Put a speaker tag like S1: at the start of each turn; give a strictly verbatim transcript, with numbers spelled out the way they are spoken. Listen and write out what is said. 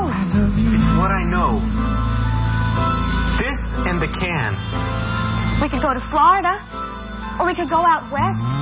S1: most?
S2: It's what I know. This and the can.
S1: We could go to Florida. Or we could go out west.